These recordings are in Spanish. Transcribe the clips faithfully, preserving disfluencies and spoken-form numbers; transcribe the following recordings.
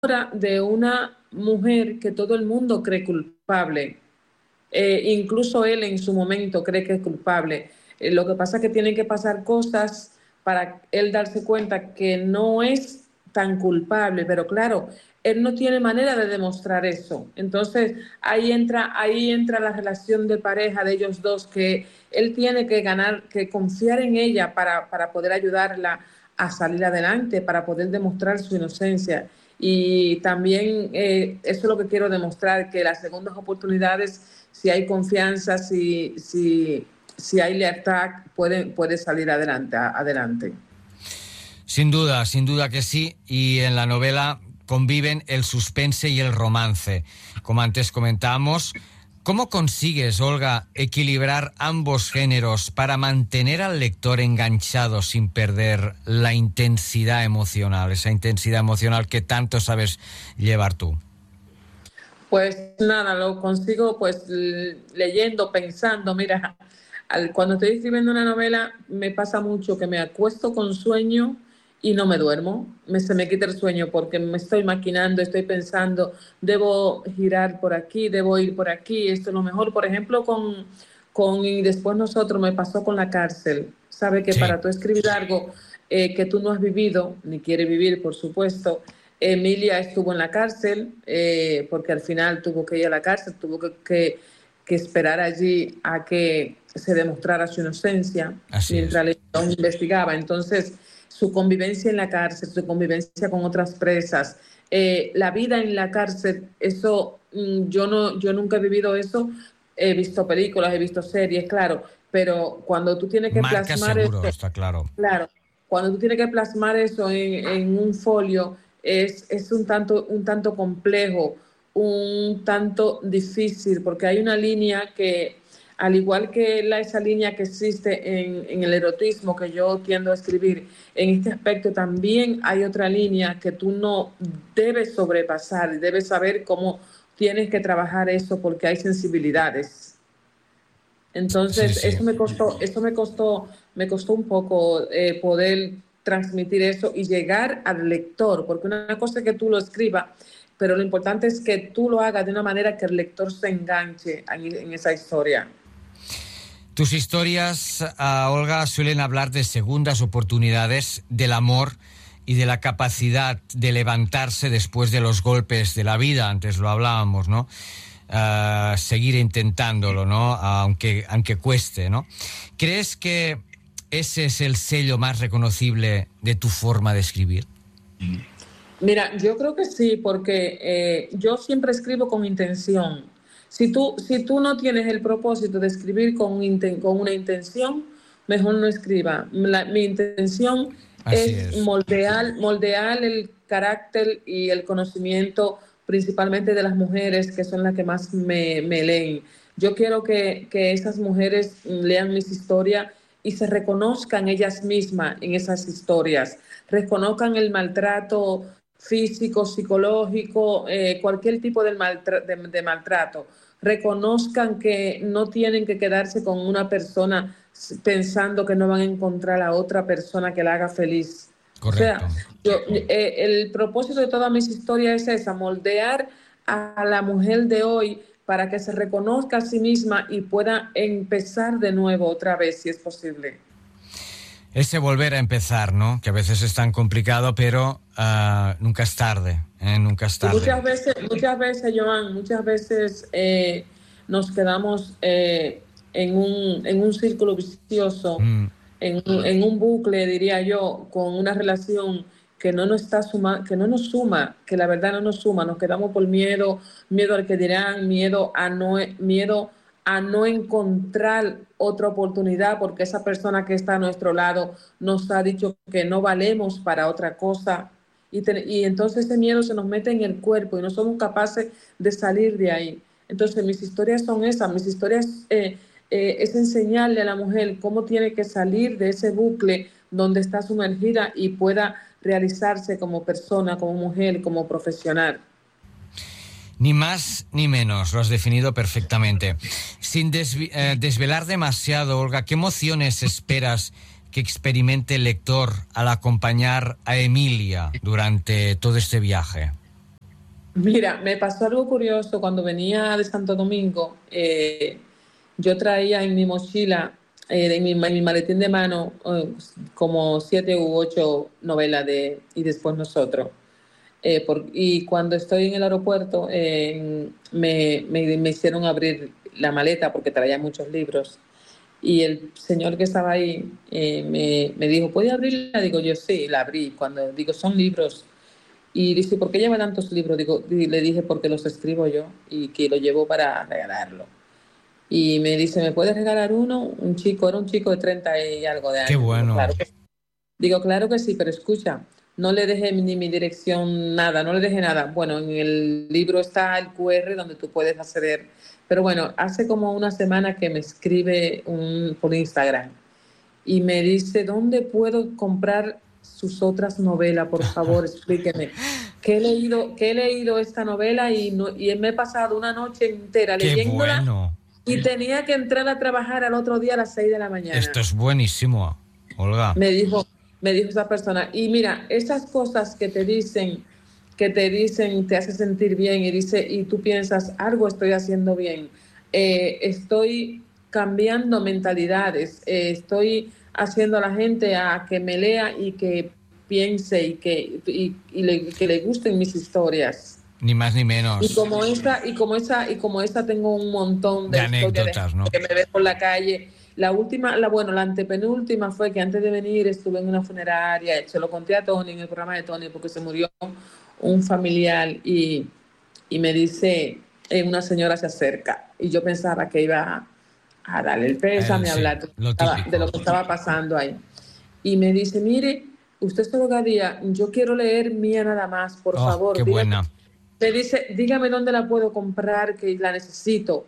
de una mujer que todo el mundo cree culpable. Eh, incluso él en su momento cree que es culpable. Eh, lo que pasa es que tienen que pasar cosas para él darse cuenta que no es tan culpable, pero claro, él no tiene manera de demostrar eso. Entonces ahí entra, ahí entra la relación de pareja de ellos dos, que él tiene que ganar, que confiar en ella para, para poder ayudarla a salir adelante, para poder demostrar su inocencia. Y también eh, eso es lo que quiero demostrar, que las segundas oportunidades, si hay confianza, si, si, si hay lealtad, puede, puede salir adelante, adelante. Sin duda, sin duda que sí. Y en la novela conviven el suspense y el romance. Como antes comentábamos, ¿cómo consigues, Olga, equilibrar ambos géneros para mantener al lector enganchado sin perder la intensidad emocional, esa intensidad emocional que tanto sabes llevar tú? Pues nada, lo consigo pues leyendo, pensando. Mira, al, cuando estoy escribiendo una novela me pasa mucho que me acuesto con sueño y no me duermo, me, se me quita el sueño porque me estoy maquinando, estoy pensando, debo girar por aquí, debo ir por aquí, esto es lo mejor. Por ejemplo, con, con Y después nosotros, me pasó con la cárcel. Sabe que Sí. para tú escribir algo eh, que tú no has vivido, ni quieres vivir, por supuesto, Emilia estuvo en la cárcel eh, porque al final tuvo que ir a la cárcel, tuvo que, que, que esperar allí a que se demostrara su inocencia. Así mientras es. le investigaba. Entonces, su convivencia en la cárcel, su convivencia con otras presas, eh, la vida en la cárcel, eso mm, yo no, yo nunca he vivido eso. He visto películas, he visto series, claro, pero cuando tú tienes que Marca plasmar seguro, eso, está claro. claro, cuando tú tienes que plasmar eso en, en un folio, es, es un tanto, un tanto complejo, un tanto difícil, porque hay una línea que, al igual que la, esa línea que existe en, en el erotismo que yo tiendo a escribir, en este aspecto también hay otra línea que tú no debes sobrepasar, debes saber cómo tienes que trabajar eso, porque hay sensibilidades. Sí, Entonces, sí. eso me costó, eso me costó, me costó un poco eh, poder transmitir eso y llegar al lector, porque una cosa es que tú lo escribas, pero lo importante es que tú lo hagas de una manera que el lector se enganche en, en esa historia. Tus historias, uh, Olga, suelen hablar de segundas oportunidades, del amor y de la capacidad de levantarse después de los golpes de la vida. Antes lo hablábamos, ¿no? Uh, seguir intentándolo, ¿no? Aunque, aunque cueste, ¿no? ¿Crees que ese es el sello más reconocible de tu forma de escribir? Mira, yo creo que sí, porque eh, yo siempre escribo con intención. Si tú, si tú no tienes el propósito de escribir con, inten, con una intención, mejor no escriba. La, mi intención Así es es. moldear, moldear el carácter y el conocimiento principalmente de las mujeres, que son las que más me, me leen. Yo quiero que, que esas mujeres lean mis historias y se reconozcan ellas mismas en esas historias, reconozcan el maltrato físico, psicológico, eh, cualquier tipo de, maltra de, de maltrato, reconozcan que no tienen que quedarse con una persona pensando que no van a encontrar a otra persona que la haga feliz. O Correcto. sea, yo, eh, el propósito de todas mis historias es esa, moldear a la mujer de hoy para que se reconozca a sí misma y pueda empezar de nuevo otra vez, si es posible. Ese volver a empezar, ¿no? Que a veces es tan complicado, pero uh, nunca es tarde, ¿eh? Nunca es tarde. Y muchas veces, muchas veces, Joan, muchas veces eh, nos quedamos eh, en, un, en un círculo vicioso, Mm. en, en un bucle, diría yo, con una relación que no nos está suma, que no nos suma, que la verdad no nos suma. Nos quedamos por miedo, miedo al que dirán, miedo a no, miedo a no encontrar otra oportunidad, porque esa persona que está a nuestro lado nos ha dicho que no valemos para otra cosa. Y, te, y entonces ese miedo se nos mete en el cuerpo y no somos capaces de salir de ahí. Entonces mis historias son esas, mis historias eh, eh, es enseñarle a la mujer cómo tiene que salir de ese bucle donde está sumergida y pueda realizarse como persona, como mujer, como profesional. Ni más ni menos, lo has definido perfectamente. Sin desvi- eh, desvelar demasiado, Olga, ¿qué emociones esperas que experimente el lector al acompañar a Emilia durante todo este viaje? Mira, me pasó algo curioso cuando venía de Santo Domingo. Eh, yo traía en mi mochila, eh, en, mi, en mi maletín de mano, eh, como siete u ocho novelas de Y después nosotros. Eh, por, y cuando estoy en el aeropuerto, eh, me, me, me hicieron abrir la maleta porque traía muchos libros. Y el señor que estaba ahí eh, me, me dijo, ¿puede abrirla? Digo yo, sí, la abrí. Cuando digo, son libros. Y dice, ¿por qué lleva tantos libros? Digo, y le dije, porque los escribo yo y que lo llevo para regalarlo. Y me dice, ¿me puedes regalar uno? Un chico, era un chico de treinta y algo de Qué años. Digo, bueno. claro que, digo, claro que sí, pero escucha, no le dejé ni mi dirección, nada, no le dejé nada. Bueno, en el libro está el cu erre donde tú puedes acceder. Pero bueno, hace como una semana que me escribe un, por Instagram y me dice, ¿dónde puedo comprar sus otras novelas? Por favor, explíqueme. Que he leído, que he leído esta novela y, no, y me he pasado una noche entera Qué leyéndola bueno. y tenía que entrar a trabajar al otro día a las seis de la mañana. Esto es buenísimo, Olga. Me dijo, me dijo esa persona. Y mira, esas cosas que te dicen, que te dicen, te hace sentir bien y dice, y tú piensas, algo estoy haciendo bien, eh, estoy cambiando mentalidades, eh, estoy haciendo a la gente a que me lea y que piense y que, y, y le, que le gusten mis historias. Ni más ni Y menos. como esa, y como esa, y como esa tengo un montón De de historias de anécdotas, gente ¿no? que me ve por la calle. La última, la bueno, la antepenúltima fue que antes de venir estuve en una funeraria, se lo conté a Tony en el programa de Tony porque se murió un familiar y, y me dice, eh, una señora se acerca y yo pensaba que iba a, a darle el pésame, Eh, a sí, hablar de lo, que lo estaba, de típico. lo que estaba pasando ahí. Y me dice, mire, usted solo día, yo quiero leer Mía nada más, por Oh, qué favor, dígame. buena. Me dice, dígame dónde la puedo comprar, que la necesito.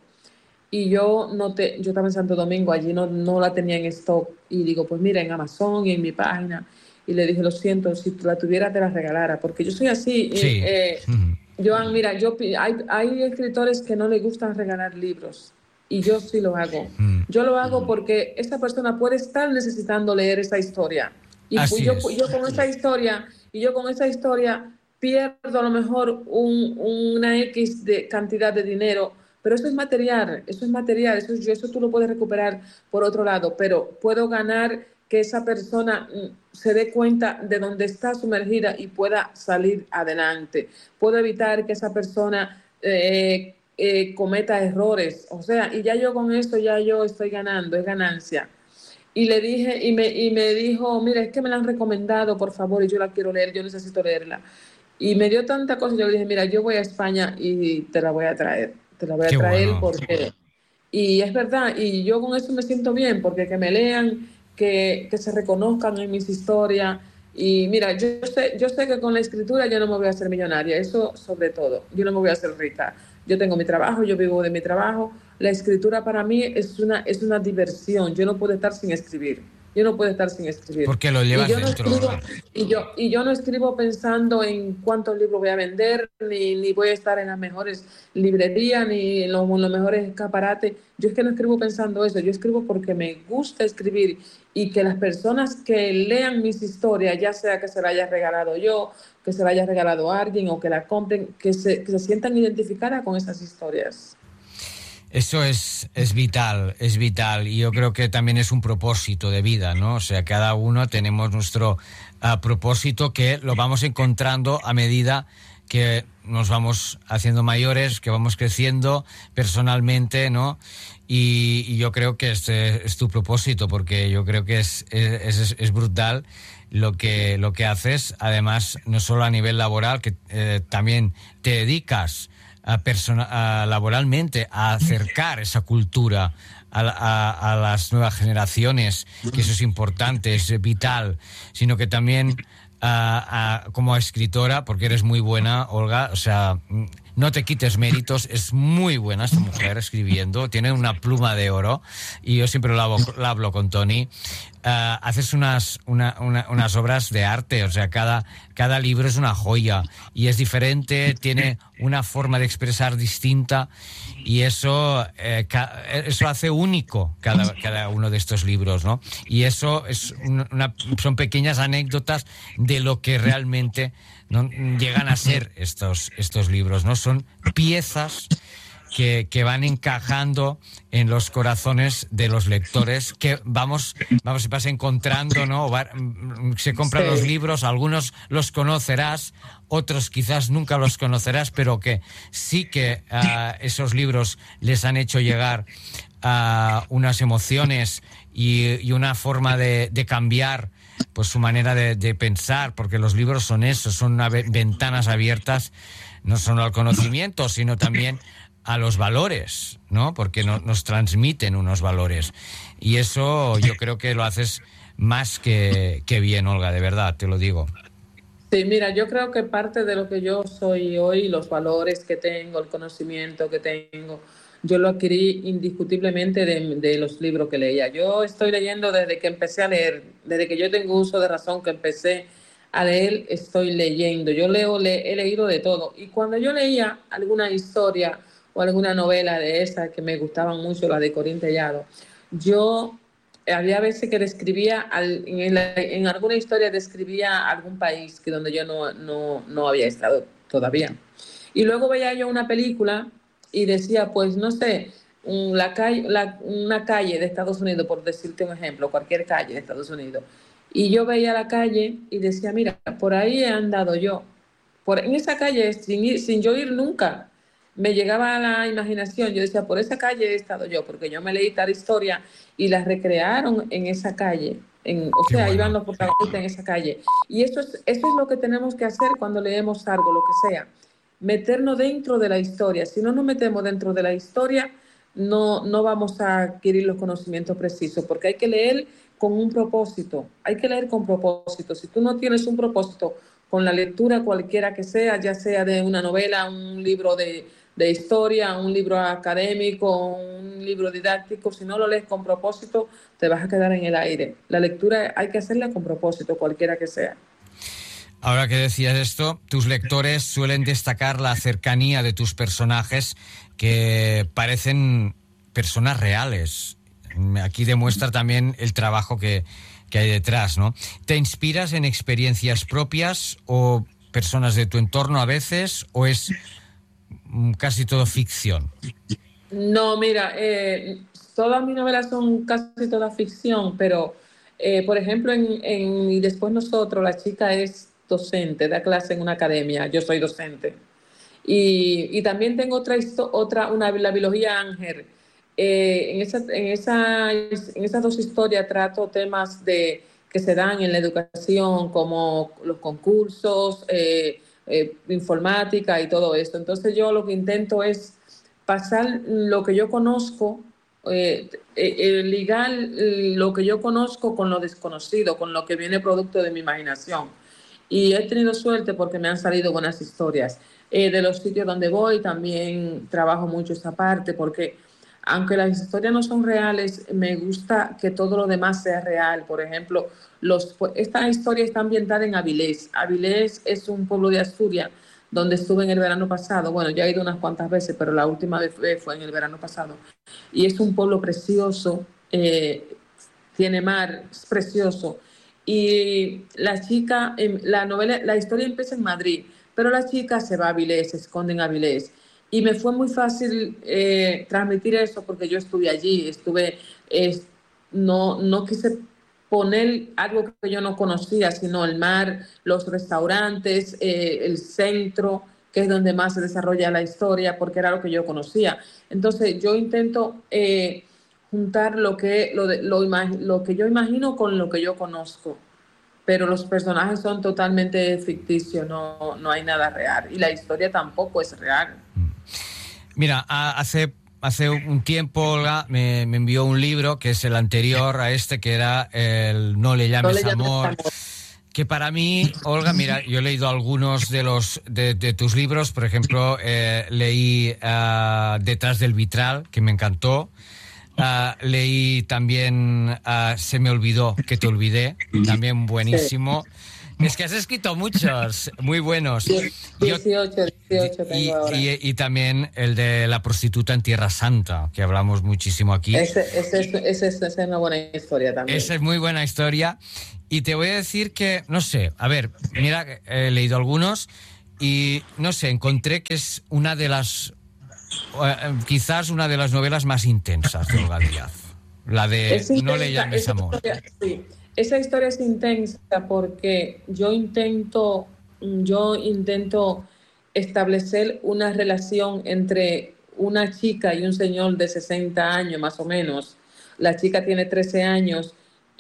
Y yo no te, yo estaba en Santo Domingo, allí no, no la tenía en stock. Y digo, pues mira, en Amazon y en mi página. Y le dije, lo siento, si la tuviera te la regalara, porque yo soy así. Eh, Sí. eh, Ujú. Joan, mira, yo, hay, hay escritores que no les gustan regalar libros y yo sí lo hago. Mm. Yo lo hago porque esa persona puede estar necesitando leer esa historia. Y pues Así yo, es. yo con esa historia, y yo con esa historia pierdo a lo mejor un, una X de cantidad de dinero, pero eso es material, eso es material, eso, eso tú lo puedes recuperar por otro lado, pero puedo ganar que esa persona se dé cuenta de dónde está sumergida y pueda salir adelante. Puedo evitar que esa persona eh, eh, cometa errores, o sea, y ya yo con eso ya yo estoy ganando, es ganancia. Y le dije, y me, y me dijo, mira, es que me la han recomendado, por favor, y yo la quiero leer, yo necesito leerla. Y me dio tanta cosa, yo le dije, mira, yo voy a España y te la voy a traer, te la voy a Qué traer bueno. porque... Y es verdad, y yo con eso me siento bien, porque que me lean, que, que se reconozcan en mis historias. Y mira, yo sé, yo sé que con la escritura yo no me voy a hacer millonaria, eso sobre todo, yo no me voy a hacer rica. Yo tengo mi trabajo, yo vivo de mi trabajo. La escritura para mí es una, es una diversión, yo no puedo estar sin escribir. Yo no puedo estar sin escribir. Porque lo Y llevas yo no dentro, escribo, ¿no? y yo, y yo no escribo pensando en cuántos libros voy a vender, ni, ni voy a estar en las mejores librerías, ni en los, en los mejores escaparates. Yo es que no escribo pensando eso, yo escribo porque me gusta escribir y que las personas que lean mis historias, ya sea que se la haya regalado yo, que se la haya regalado a alguien o que la compren, que se, que se sientan identificadas con esas historias. Eso es, es vital, es vital. Y yo creo que también es un propósito de vida, ¿no? O sea, cada uno tenemos nuestro uh, propósito que lo vamos encontrando a medida que nos vamos haciendo mayores, que vamos creciendo personalmente, ¿no? Y, y yo creo que este es tu propósito, porque yo creo que es, es, es, es brutal lo que, lo que haces. Además, no solo a nivel laboral, que eh, también te dedicas A persona, a, laboralmente a acercar esa cultura a, a, a las nuevas generaciones, que eso es importante, es vital, sino que también a, a, como escritora, porque eres muy buena, Olga, o sea, no te quites méritos, es muy buena esta mujer escribiendo, tiene una pluma de oro y yo siempre lo hablo, lo hablo con Tony. uh, haces unas, una, una, unas obras de arte, o sea, cada, cada libro es una joya y es diferente, tiene una forma de expresar distinta y eso, eh, ca, eso hace único cada, cada uno de estos libros, ¿no? Y eso es una, son pequeñas anécdotas de lo que realmente, ¿no?, llegan a ser estos, estos libros, ¿no? Son piezas Que, que van encajando en los corazones de los lectores, que vamos, vamos, vas encontrando, ¿no? Va, se compran sí. los libros, algunos los conocerás, otros quizás nunca los conocerás, pero que sí que uh, esos libros les han hecho llegar a uh, unas emociones y, y una forma de, de cambiar pues su manera de, de pensar, porque los libros son eso, son una, ventanas abiertas, no solo al conocimiento, sino también a los valores, ¿no? Porque no, nos transmiten unos valores. Y eso yo creo que lo haces más que, que bien, Olga, de verdad, te lo digo. Sí, mira, yo creo que parte de lo que yo soy hoy, los valores que tengo, el conocimiento que tengo, yo lo adquirí indiscutiblemente de, de los libros que leía. Yo estoy leyendo desde que empecé a leer, desde que yo tengo uso de razón que empecé a leer, estoy leyendo. Yo leo, le, he leído de todo. Y cuando yo leía alguna historia o alguna novela de esas que me gustaban mucho, la de Corín Tellado, yo había veces que describía, al, en, la, en alguna historia describía algún país que donde yo no, no, no había estado todavía. Y luego veía yo una película y decía, pues no sé, la calle, la, una calle de Estados Unidos, por decirte un ejemplo, cualquier calle de Estados Unidos. Y yo veía la calle y decía, mira, por ahí he andado yo. Por, en esa calle, sin, ir, sin yo ir nunca, me llegaba a la imaginación, yo decía, por esa calle he estado yo, porque yo me leí tal historia y la recrearon en esa calle, en, o Qué sea, bueno. Iban los protagonistas en esa calle. Y eso es, eso es lo que tenemos que hacer cuando leemos algo, lo que sea, meternos dentro de la historia. Si no nos metemos dentro de la historia, no, no vamos a adquirir los conocimientos precisos, porque hay que leer con un propósito, hay que leer con propósito. Si tú no tienes un propósito con la lectura cualquiera que sea, ya sea de una novela, un libro de de historia, un libro académico, un libro didáctico, si no lo lees con propósito, te vas a quedar en el aire. La lectura hay que hacerla con propósito, cualquiera que sea. Ahora que decías esto, tus lectores suelen destacar la cercanía de tus personajes, que parecen personas reales. Aquí demuestra también el trabajo que, que hay detrás, ¿no? ¿Te inspiras en experiencias propias o personas de tu entorno a veces, o es casi todo ficción? No, mira, eh, todas mis novelas son casi toda ficción, pero eh, por ejemplo en, en Y después nosotros, la chica es docente, da clase en una academia, yo soy docente. Y, y también tengo otra, otra una, la biología Ángel. Eh, en, esa, en, esa, en esas dos historias trato temas de, que se dan en la educación, como los concursos, eh, Eh, informática y todo esto. Entonces yo lo que intento es pasar lo que yo conozco, eh, eh, eh, ligar lo que yo conozco con lo desconocido, con lo que viene producto de mi imaginación. Y he tenido suerte porque me han salido buenas historias. Eh, de los sitios donde voy también trabajo mucho esta parte, porque aunque las historias no son reales, me gusta que todo lo demás sea real. Por ejemplo, los, esta historia está ambientada en Avilés. Avilés es un pueblo de Asturias donde estuve en el verano pasado. Bueno, ya he ido unas cuantas veces, pero la última vez fue, fue en el verano pasado. Y es un pueblo precioso, eh, tiene mar, es precioso. Y la chica, la novela, la historia empieza en Madrid, pero la chica se va a Avilés, se esconde en Avilés. Y me fue muy fácil eh, transmitir eso porque yo estuve allí, estuve, eh, no, no quise poner algo que yo no conocía, sino el mar, los restaurantes, eh, el centro, que es donde más se desarrolla la historia, porque era lo que yo conocía. Entonces yo intento eh, juntar lo que, lo, de, lo, lo que yo imagino con lo que yo conozco, pero los personajes son totalmente ficticios, no, no hay nada real, y la historia tampoco es real. Mira, hace, hace un tiempo Olga me, me envió un libro que es el anterior a este, que era el No le llames, no le llames amor, amor, que para mí, Olga, mira, yo he leído algunos de los de, de tus libros, por ejemplo, eh, leí uh, Detrás del vitral, que me encantó, Uh, leí también uh, Se me olvidó que te olvidé, también buenísimo. Sí. Es que has escrito muchos, muy buenos. dieciocho, dieciocho tengo y, ahora. Y, y también el de La prostituta en Tierra Santa, que hablamos muchísimo aquí. Ese, ese, ese, ese, esa es una buena historia también. Esa es muy buena historia. Y te voy a decir que, no sé, a ver, mira, he leído algunos y, no sé, encontré que es una de las... quizás una de las novelas más intensas de Olga Díaz, la de intensa, No le llames amor. Historia, sí. Esa historia es intensa porque yo intento, yo intento establecer una relación entre una chica y un señor de sesenta años más o menos. La chica tiene trece años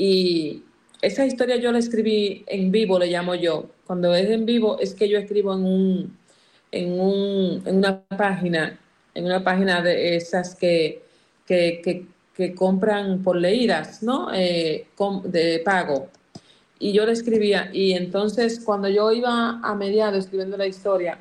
y esa historia yo la escribí en vivo, le llamo yo. Cuando es en vivo es que yo escribo en un, en un, en una página en una página de esas que, que, que, que compran por leídas, ¿no? Eh, de pago. Y yo le escribía, y entonces cuando yo iba a mediado escribiendo la historia,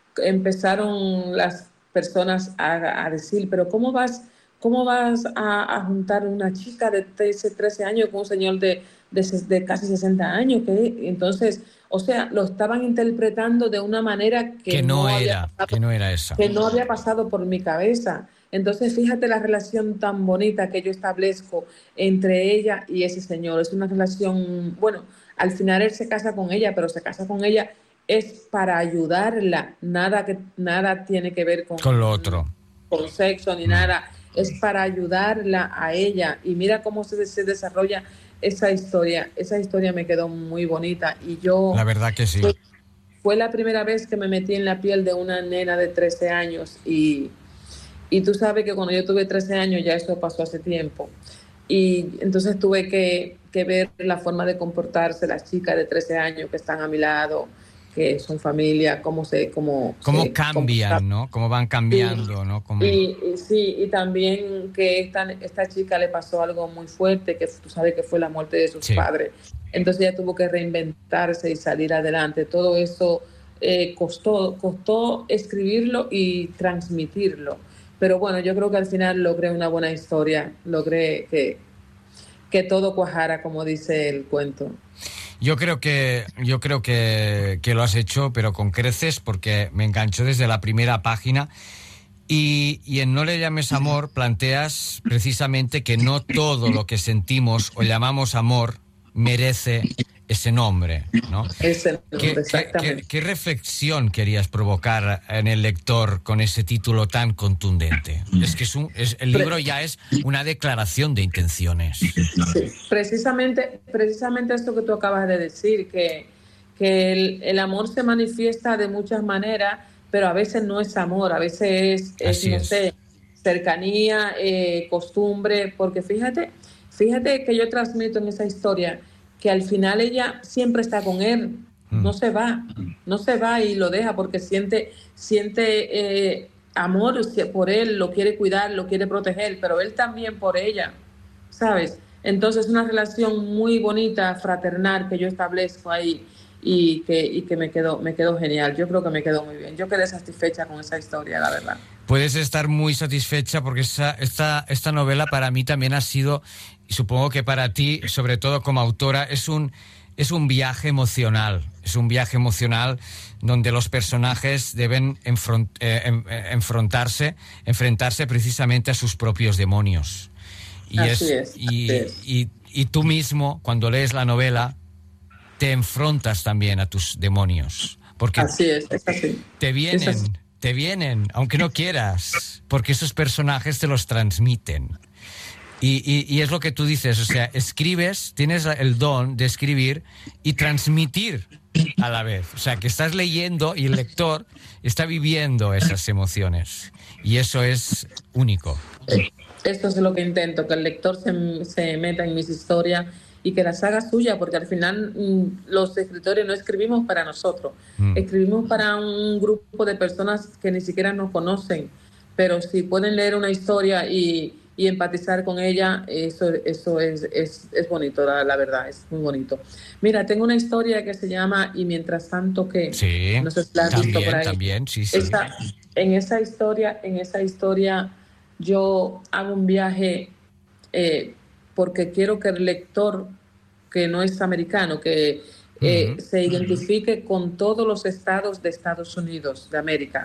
empezaron las personas a, a decir, pero ¿cómo vas, cómo vas a, a juntar una chica de trece, trece años con un señor de, de, de casi sesenta años? ¿Qué? Entonces, o sea, lo estaban interpretando de una manera que, que no, no era, había pasado, que no era esa. Que no había pasado por mi cabeza. Entonces, fíjate la relación tan bonita que yo establezco entre ella y ese señor. Es una relación, bueno, al final él se casa con ella, pero se casa con ella es para ayudarla. Nada, que, nada tiene que ver con, con lo otro. Con sexo ni mm. nada. Es para ayudarla a ella. Y mira cómo se, se desarrolla esa historia. Esa historia me quedó muy bonita. Y yo... La verdad que sí. Fue, fue la primera vez que me metí en la piel de una nena de trece años. Y, y tú sabes que cuando yo tuve trece años, ya eso pasó hace tiempo. Y entonces tuve que, que ver la forma de comportarse las chicas de trece años que están a mi lado, que son familia, cómo se... Cómo, cómo se, cambian, cómo, ¿no? Cómo van cambiando, sí, ¿no? Cómo... Y, y sí, y también que esta, esta chica le pasó algo muy fuerte, que tú sabes que fue la muerte de sus sí. padres. Entonces ella tuvo que reinventarse y salir adelante. Todo eso eh, costó, costó escribirlo y transmitirlo. Pero bueno, yo creo que al final logré una buena historia, logré que, que todo cuajara, como dice el cuento. Yo creo que yo creo que, que lo has hecho, pero con creces, porque me enganchó desde la primera página. Y, y en No le llames amor planteas precisamente que no todo lo que sentimos o llamamos amor merece ese nombre, ¿no? Ese nombre, ¿Qué, exactamente. ¿qué, qué, ¿Qué reflexión querías provocar en el lector con ese título tan contundente? Es que es un, es, el libro ya es una declaración de intenciones. Sí, precisamente, precisamente esto que tú acabas de decir, que, que el, el amor se manifiesta de muchas maneras, pero a veces no es amor, a veces es, es no es. sé, cercanía, eh, costumbre, porque fíjate, fíjate que yo transmito en esa historia que al final ella siempre está con él, mm. no se va, no se va y lo deja porque siente, siente eh, amor por él, lo quiere cuidar, lo quiere proteger, pero él también por ella, ¿sabes? Entonces una relación muy bonita, fraternal que yo establezco ahí y que, y que me quedó, me quedó genial. Yo creo que me quedó muy bien. Yo quedé satisfecha con esa historia, la verdad. Puedes estar muy satisfecha porque esa, esta, esta novela para mí también ha sido, y supongo que para ti, sobre todo como autora, es un, es un viaje emocional. Es un viaje emocional donde los personajes deben enfront, eh, en, eh, enfrentarse, enfrentarse precisamente a sus propios demonios. Y, así es, es, y, así es. Y, y tú mismo, cuando lees la novela, te enfrentas también a tus demonios. Porque así es, es así. Te vienen... Es así. Te vienen, aunque no quieras, porque esos personajes te los transmiten. Y, y, y es lo que tú dices, o sea, escribes, tienes el don de escribir y transmitir a la vez. O sea, que estás leyendo y el lector está viviendo esas emociones. Y eso es único. Esto es lo que intento, que el lector se, se meta en mis historias y que las haga suya, porque al final mmm, los escritores no escribimos para nosotros, mm. escribimos para un grupo de personas que ni siquiera nos conocen, pero si pueden leer una historia y, y empatizar con ella, eso, eso es, es, es bonito, la, la verdad, es muy bonito. Mira, tengo una historia que se llama Y mientras tanto que... Sí, no sé si la has también, visto por ahí. También, sí, sí. Esa, en esa historia, en esa historia yo hago un viaje eh, porque quiero que el lector que no es americano, que eh, uh-huh. se identifique con todos los estados de Estados Unidos, de América.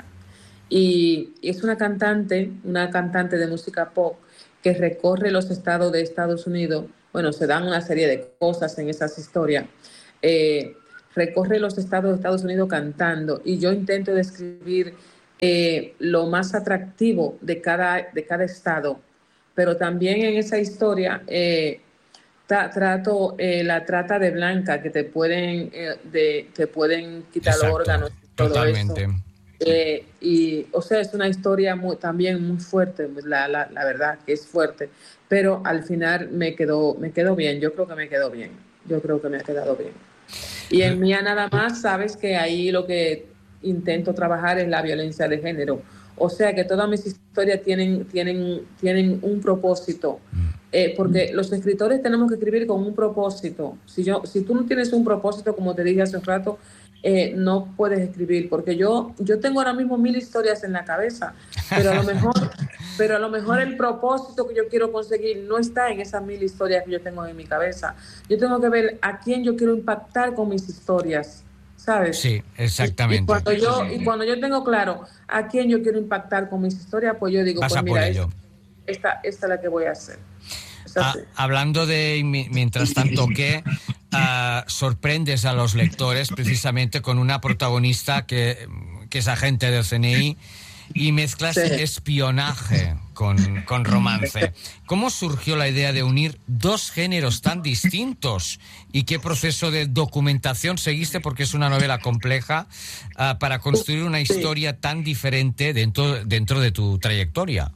Y es una cantante, una cantante de música pop que recorre los estados de Estados Unidos. Bueno, se dan una serie de cosas en esas historias. Eh, recorre los estados de Estados Unidos cantando, y yo intento describir eh, lo más atractivo de cada, de cada estado, pero también en esa historia eh, tra- trato eh, la trata de blanca, que te pueden, eh, de, te pueden quitar Exacto, los órganos y todo totalmente. Eso. Eh, y, o sea, es una historia muy, también muy fuerte, la, la, la verdad que es fuerte, pero al final me quedó, me quedó bien, yo creo que me quedó bien, yo creo que me ha quedado bien. Y en Mía Nada Más, sabes que ahí lo que intento trabajar es la violencia de género, o sea que todas mis historias tienen, tienen, tienen un propósito, eh, porque los escritores tenemos que escribir con un propósito. Si, yo, si tú no tienes un propósito, como te dije hace un rato, Eh, no puedes escribir, porque yo yo tengo ahora mismo mil historias en la cabeza, pero a lo mejor pero a lo mejor el propósito que yo quiero conseguir no está en esas mil historias que yo tengo en mi cabeza. Yo tengo que ver a quién yo quiero impactar con mis historias, ¿sabes? Sí, exactamente. Y, y cuando yo y cuando yo tengo claro a quién yo quiero impactar con mis historias, pues yo digo, Vas pues a mira, por ello. Esta, esta es la que voy a hacer. Ah, hablando de, mientras tanto, que uh, sorprendes a los lectores precisamente con una protagonista que, que es agente del C N I, y mezclas sí. espionaje con, con romance. ¿Cómo surgió la idea de unir dos géneros tan distintos? ¿Y qué proceso de documentación seguiste? Porque es una novela compleja, uh, para construir una historia tan diferente dentro, dentro de tu trayectoria.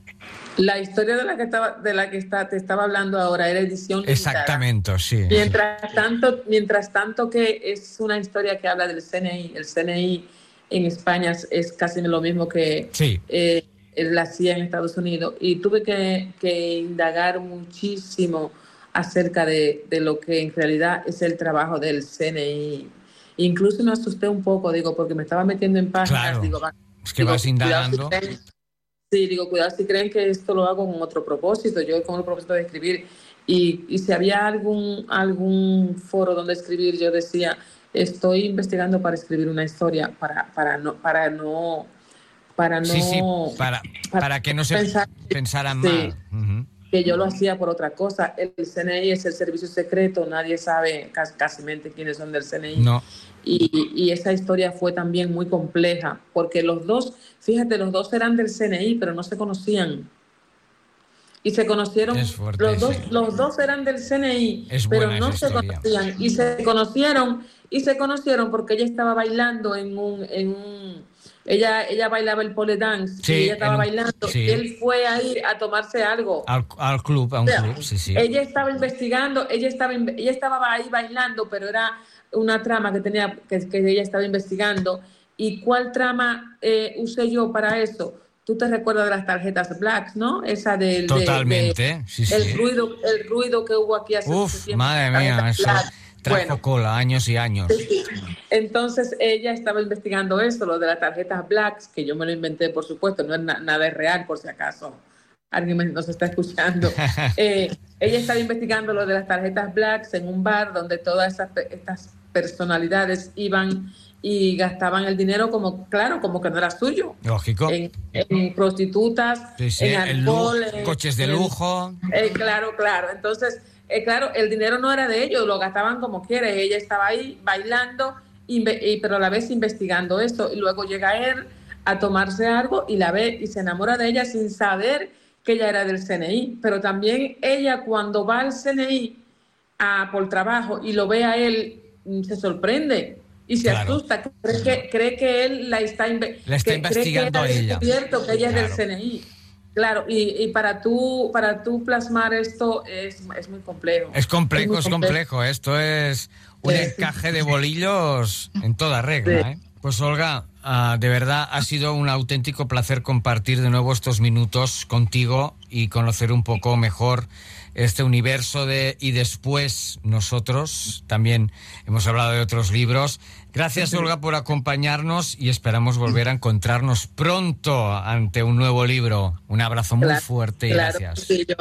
La historia de la que estaba, de la que está, te estaba hablando ahora era edición limitada. Exactamente, sí. Mientras tanto, mientras tanto que es una historia que habla del C N I. El C N I en España es, es casi lo mismo que sí. eh, la C I A en Estados Unidos. Y tuve que, que indagar muchísimo acerca de, de lo que en realidad es el trabajo del C N I. Incluso me asusté un poco, digo, porque me estaba metiendo en páginas. Claro. Digo, es que digo, vas indagando. Sí, digo, cuidado si creen que esto lo hago con otro propósito, yo con el propósito de escribir. Y, y si había algún, algún foro donde escribir, yo decía, estoy investigando para escribir una historia, para, para no, para no, para no, sí, sí, para, para, para que no se pensar, pensara sí, mal. Uh-huh. Que yo lo hacía por otra cosa. El C N I es el servicio secreto, nadie sabe casi, casi quiénes son del C N I. No. Y, y esa historia fue también muy compleja, porque los dos, fíjate, los dos eran del C N I, pero no se conocían. Y se conocieron, fuerte, los dos, sí. los dos eran del C N I, es pero no se historia. conocían. Y se conocieron, y se conocieron porque ella estaba bailando en un, en un ella, ella bailaba el pole dance, sí, y ella estaba un, bailando, sí. y él fue ahí a tomarse algo. Al, al club, a un o sea, club, sí, sí. Ella estaba investigando, ella estaba, ella estaba ahí bailando, pero era una trama que tenía, que, que ella estaba investigando. ¿Y cuál trama eh, usé yo para eso? Tú te recuerdas de las tarjetas Blacks, ¿no? Esa del... Totalmente, de, de, sí, sí. El ruido, el ruido que hubo aquí hace Uf, mucho tiempo. Madre mía, eso trajo bueno, cola, años y años. Sí. Entonces ella estaba investigando eso, lo de las tarjetas Blacks, que yo me lo inventé, por supuesto, no es na- nada es real, por si acaso alguien nos está escuchando. eh, ella estaba investigando lo de las tarjetas Blacks en un bar donde todas esas, estas personalidades iban y gastaban el dinero como, claro, como que no era suyo. Lógico. En, en prostitutas, sí, sí, en alcohol, lujo, en coches de en, lujo. Eh, claro, claro. Entonces, eh, claro, el dinero no era de ellos, lo gastaban como quiera. Ella estaba ahí bailando, y, pero a la vez investigando eso. Y luego llega él a tomarse algo y la ve y se enamora de ella sin saber que ella era del C N I. Pero también ella, cuando va al C N I a, por trabajo y lo ve a él, se sorprende y se claro. asusta, cree que, cree que él la está, inve- la está que, investigando cree que a ella. Descubierto que ella claro. es del C N I. Claro, y, y para tú para tú plasmar esto es, es muy complejo. Es complejo, es, es complejo. complejo. Esto es un sí. encaje de bolillos en toda regla. Sí. ¿eh? Pues Olga, uh, de verdad ha sido un auténtico placer compartir de nuevo estos minutos contigo y conocer un poco mejor este universo de y después nosotros. También hemos hablado de otros libros. Gracias, Olga, por acompañarnos y esperamos volver a encontrarnos pronto ante un nuevo libro. Un abrazo muy claro, fuerte y claro, gracias. Sí, Joan.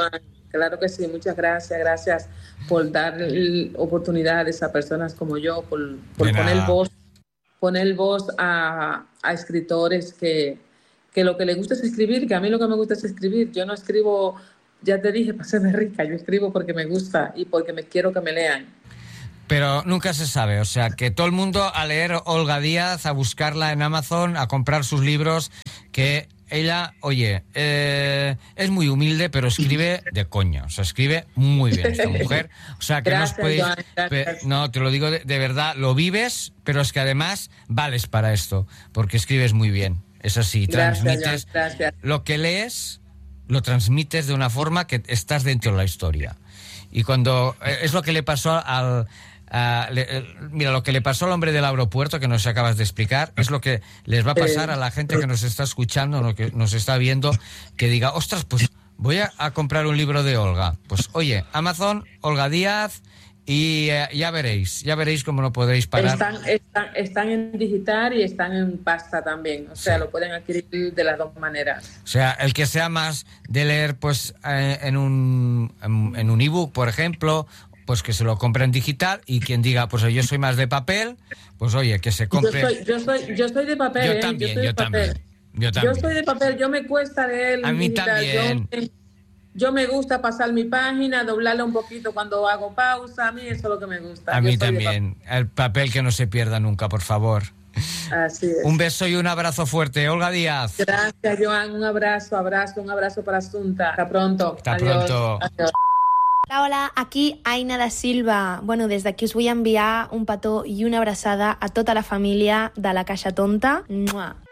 claro que sí. Muchas gracias, gracias por dar oportunidades a personas como yo, por, por poner voz, poner voz a, a escritores que, que lo que les gusta es escribir, que a mí lo que me gusta es escribir. Yo no escribo, ya te dije, para serme rica, yo escribo porque me gusta y porque me quiero que me lean. Pero nunca se sabe, o sea, que todo el mundo a leer Olga Díaz, a buscarla en Amazon, a comprar sus libros, que ella, oye, eh, es muy humilde, pero escribe de coña, o sea, escribe muy bien esta mujer, o sea, que gracias, no os podéis... Joan, gracias. No, te lo digo de, de verdad, lo vives, pero es que además vales para esto, porque escribes muy bien, es así, transmites... Gracias, Joan, gracias. Lo que lees, lo transmites de una forma que estás dentro de la historia. Y cuando... Es lo que le pasó al... Uh, le, mira, lo que le pasó al hombre del aeropuerto que nos acabas de explicar es lo que les va a pasar a la gente que nos está escuchando, lo que nos está viendo, que diga, ostras, pues voy a, a comprar un libro de Olga. Pues oye, Amazon, Olga Díaz, y uh, ya veréis, ya veréis cómo lo podréis pagar. Están, están, están en digital y están en pasta también, o sea, sí. Lo pueden adquirir de las dos maneras. O sea, el que sea más de leer pues eh, en un en, en un ebook, por ejemplo, pues que se lo compre en digital, y quien diga, pues yo soy más de papel, pues oye, que se compre... Yo soy, yo soy, yo soy de papel, yo ¿eh? También, yo, soy yo, de también, papel. yo también. Yo soy de papel, yo me cuesta leer A mí digital. también. Yo, yo me gusta pasar mi página, doblarla un poquito cuando hago pausa, a mí eso es lo que me gusta. A yo mí soy también, el papel que no se pierda nunca, por favor. Así es. Un beso y un abrazo fuerte, Olga Díaz. Gracias, Joan, un abrazo, abrazo, un abrazo para Asunta. Hasta pronto. Hasta Adiós. pronto. Adiós. Hola, hola, aquí Aina da Silva. Bueno, des d'aquí us vull enviar un petó i una abraçada a tota la família de la Caixa Tonta. Mua.